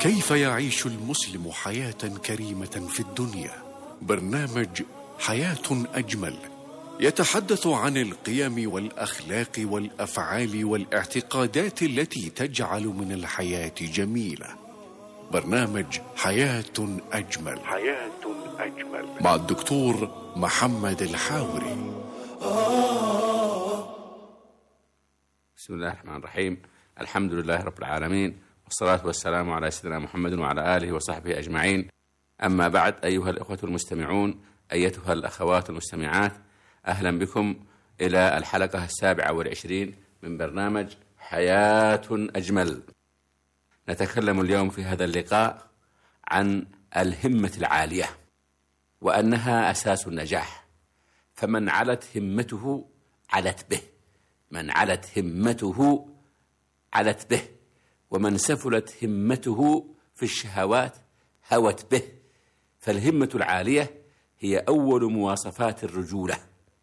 كيف يعيش المسلم حياة كريمة في الدنيا؟ برنامج حياة أجمل يتحدث عن القيم والأخلاق والأفعال والاعتقادات التي تجعل من الحياة جميلة. برنامج حياة أجمل مع الدكتور محمد الحاوري. بسم الله الرحمن الرحيم. الحمد لله رب العالمين، والصلاة والسلام على سيدنا محمد وعلى آله وصحبه أجمعين. أما بعد، أيها الأخوة المستمعون، أيتها الأخوات المستمعات، أهلا بكم إلى الحلقة 27 من برنامج حياة أجمل. نتكلم اليوم في هذا اللقاء عن الهمة العالية، وأنها أساس النجاح. فمن علت همته علت به، من علت همته علت به، ومن سفلت همته في الشهوات هوت به. فالهمة العالية هي أول مواصفات الرجولة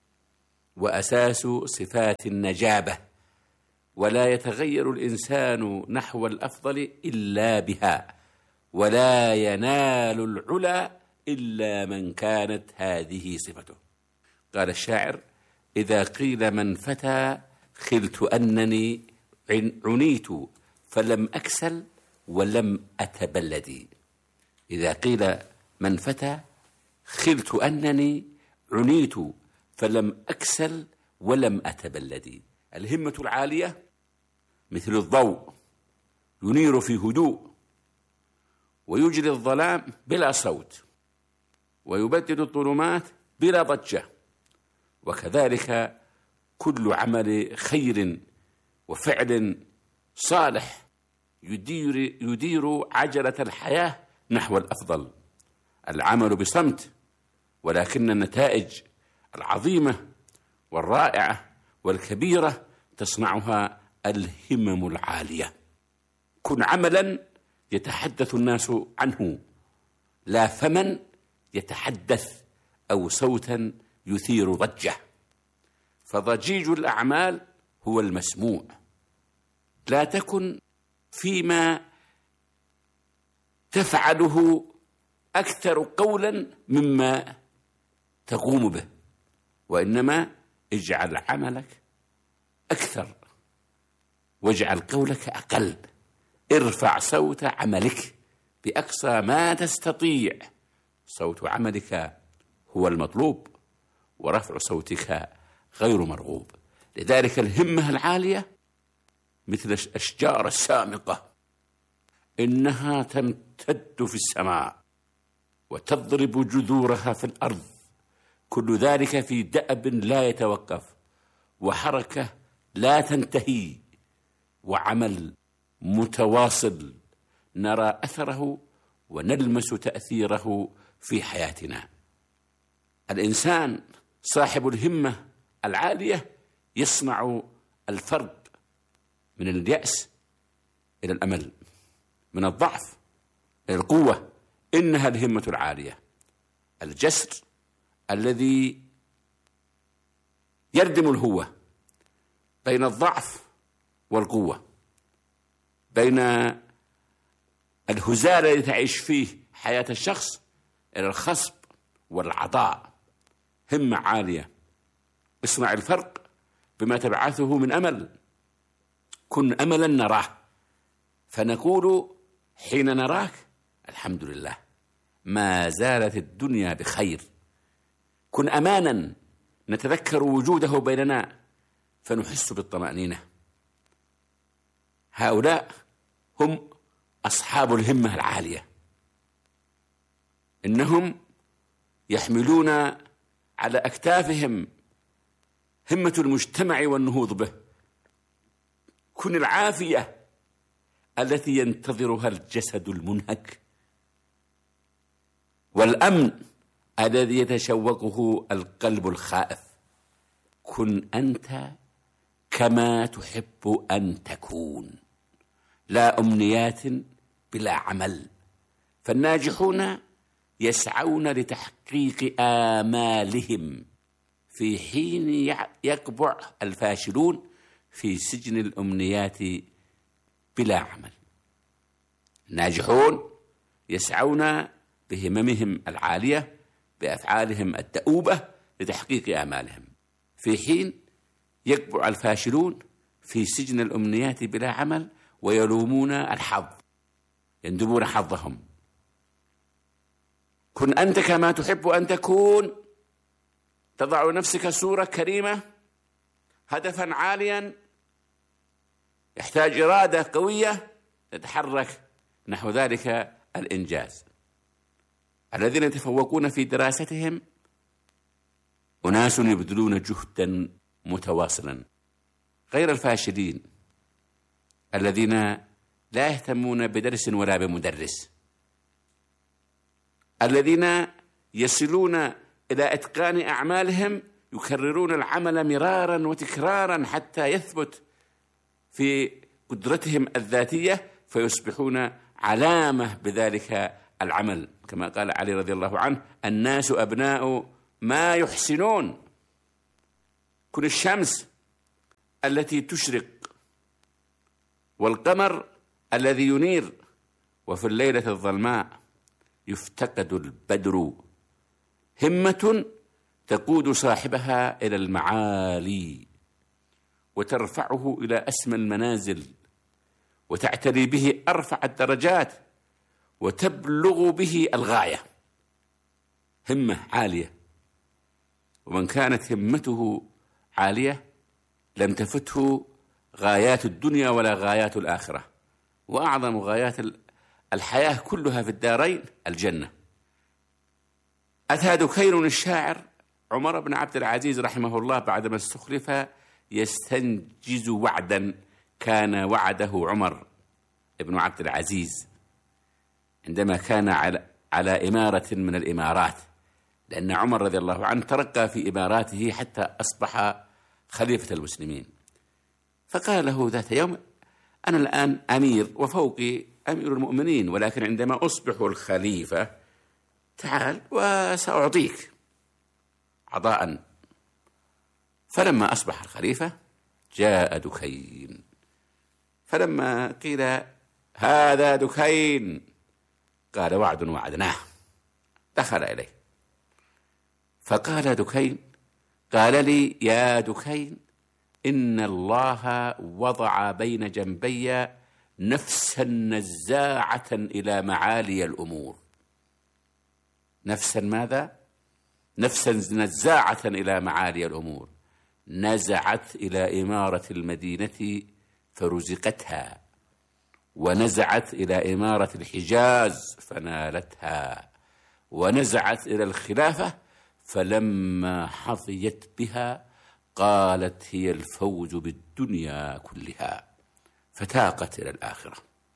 وأساس صفات النجابة، ولا يتغير الإنسان نحو الأفضل إلا بها، ولا ينال العلا إلا من كانت هذه صفته. قال الشاعر: إذا قيل من فتى خلت أنني عنيت فلم أكسل ولم أتبلدي. إذا قيل من فتى خلت أنني عنيت فلم أكسل ولم أتبلدي. الهمة العالية مثل الضوء ينير في هدوء، ويجري الظلام بلا صوت، ويبدد الظلمات بلا ضجة. وكذلك كل عمل خير وفعل صالح يدير عجلة الحياة نحو الأفضل. العمل بصمت، ولكن النتائج العظيمة والرائعة والكبيرة تصنعها الهمم العالية. كن عملا يتحدث الناس عنه، لا فمن يتحدث أو صوتا يثير ضجة. فضجيج الأعمال هو المسموع. لا تكن فيما تفعله أكثر قولا مما تقوم به، وإنما اجعل عملك أكثر واجعل قولك أقل. ارفع صوت عملك بأقصى ما تستطيع. صوت عملك هو المطلوب، ورفع صوتك غير مرغوب. لذلك الهمة العالية مثل الأشجار السامقة، إنها تمتد في السماء وتضرب جذورها في الأرض، كل ذلك في دأب لا يتوقف، وحركة لا تنتهي، وعمل متواصل نرى أثره ونلمس تأثيره في حياتنا. الإنسان صاحب الهمة العالية يصنع الفرق من اليأس إلى الأمل، من الضعف إلى القوة. إنها الهمة العالية، الجسر الذي يردم الهوة بين الضعف والقوة، بين الهزال الذي تعيش فيه حياة الشخص إلى الخصب والعطاء. همة عالية، اصنع الفرق بما تبعثه من أمل. كن أملا نراه، فنقول حين نراك الحمد لله، ما زالت الدنيا بخير. كن أمانا نتذكر وجوده بيننا فنحس بالطمأنينة. هؤلاء هم أصحاب الهمة العالية، إنهم يحملون على أكتافهم همة المجتمع والنهوض به. كن العافية التي ينتظرها الجسد المنهك، والأمن الذي يتشوقه القلب الخائف. كن أنت كما تحب أن تكون، لا أمنيات بلا عمل. فالناجحون يسعون لتحقيق آمالهم، في حين يقبع الفاشلون في سجن الأمنيات بلا عمل. الناجحون يسعون بهممهم العالية بأفعالهم الدؤوبة لتحقيق آمالهم، في حين يقبع الفاشلون في سجن الأمنيات بلا عمل ويلومون الحظ، يندبون حظهم. كن أنت كما تحب أن تكون، تضع نفسك صورة كريمة، هدفا عاليا يحتاج إرادة قوية تتحرك نحو ذلك الإنجاز. الذين يتفوقون في دراستهم أناس يبذلون جهدا متواصلا، غير الفاشلين الذين لا يهتمون بدرس ولا بمدرس، الذين يصلون إلى إتقان أعمالهم، يكررون العمل مرارا وتكرارا حتى يثبت في قدرتهم الذاتية فيصبحون علامة بذلك العمل، كما قال علي رضي الله عنه: الناس أبناء ما يحسنون. كن الشمس التي تشرق والقمر الذي ينير، وفي الليلة الظلماء يفتقد البدر. همة تقود صاحبها إلى المعالي وترفعه إلى أسمى المنازل وتعتلي به أرفع الدرجات وتبلغ به الغاية. همة عالية، ومن كانت همته عالية لم تفته غايات الدنيا ولا غايات الآخرة، وأعظم غايات الحياة كلها في الدارين الجنة. أتى دكين الشاعر عمر بن عبد العزيز رحمه الله بعدما استخلف يستنجز وعدا كان وعده عمر بن عبد العزيز عندما كان على إمارة من الإمارات، لأن عمر رضي الله عنه ترقى في إماراته حتى أصبح خليفة المسلمين. فقال له ذات يوم: أنا الآن أمير وفوقي أمير المؤمنين، ولكن عندما أصبح الخليفة تعال وسأعطيك عطاء. فلما أصبح الخليفة جاء دكين، فلما قيل: هذا دكين، قال: وعد وعدناه. دخل إليه فقال دكين: قال لي يا دكين: إن الله وضع بين جنبي نفسا نزاعة إلى معالي الأمور. نفسا ماذا؟ نفسا نزاعة إلى معالي الأمور، نزعت إلى إمارة المدينة فرزقتها، ونزعت إلى إمارة الحجاز فنالتها، ونزعت إلى الخلافة فلما حظيت بها قالت هي الفوز بالدنيا كلها، فتاقت إلى الآخرة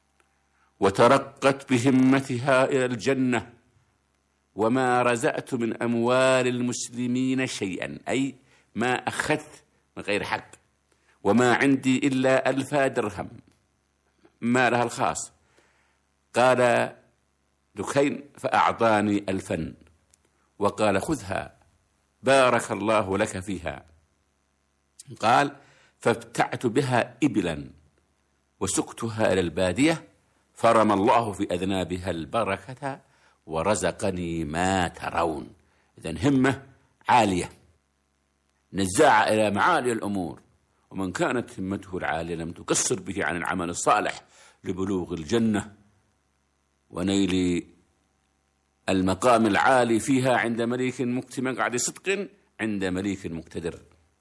وترقت بهمتها إلى الجنة. وما رزأت من أموال المسلمين شيئا، أي ما أخذت من غير حق، وما عندي إلا 1000 درهم مالها الخاص. قال دكين: فأعطاني 1000 وقال: خذها بارك الله لك فيها. قال: فابتعت بها إبلا وسقتها إلى البادية فرمى الله في أذنابها البركة ورزقني ما ترون. إذن همة عالية نزاعة إلى معالي الأمور، ومن كانت همته العالية لم تقصر به عن العمل الصالح لبلوغ الجنة ونيل المقام العالي فيها عند مليك مقعد صدق عند مليك مقتدر.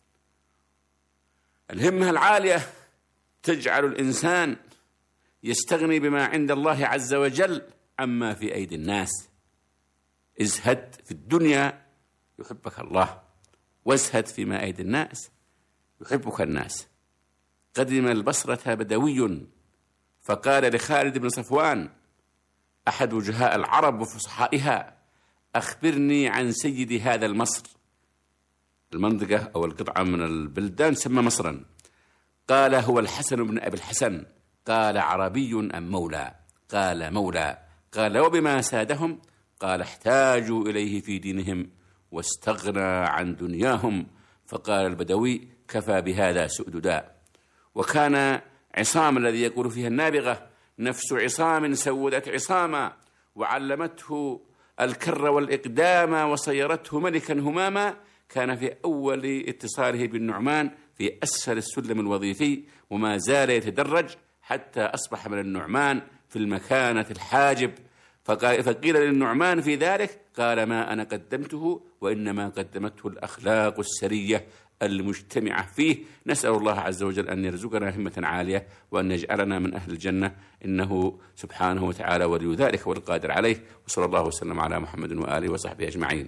الهمة العالية تجعل الإنسان يستغني بما عند الله عز وجل عما في أيدي الناس. ازهد في الدنيا يحبك الله، وازهد فيما أيدي الناس يحبك الناس. قدم البصرة بدوي فقال لخالد بن صفوان أحد وجهاء العرب وفصحائها: أخبرني عن سيد هذا المصر. المنطقة أو القطعة من البلدان سمى مصرا. قال: هو الحسن بن أبي الحسن. قال: عربي أم مولى؟ قال: مولى. قال: وبما سادهم؟ قال: احتاجوا إليه في دينهم واستغنى عن دنياهم. فقال البدوي: كفى بهذا سؤددا. وكان عصام الذي يقول فيها النابغة نفس عصام سودت عصاما، وعلمته الكر والإقدام وصيرته ملكا هماما. كان في أول اتصاله بالنعمان في أسفل السلم الوظيفي، وما زال يتدرج حتى أصبح من النعمان في المكانة الحاجب. فقيل للنعمان في ذلك قال: ما أنا قدمته وإنما قدمته الأخلاق السرية المجتمعة فيه. نسأل الله عز وجل أن يرزقنا همة عالية وأن يجعلنا من أهل الجنة، إنه سبحانه وتعالى ولي ذلك والقادر عليه. وصلى الله وسلم على محمد وآله وصحبه أجمعين.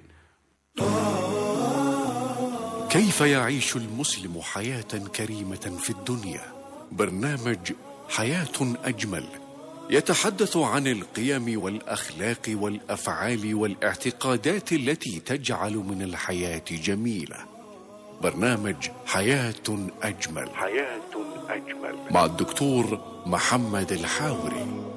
كيف يعيش المسلم حياة كريمة في الدنيا؟ برنامج حياة أجمل يتحدث عن القيم والأخلاق والأفعال والاعتقادات التي تجعل من الحياة جميلة. برنامج حياة أجمل مع الدكتور محمد الحاوري.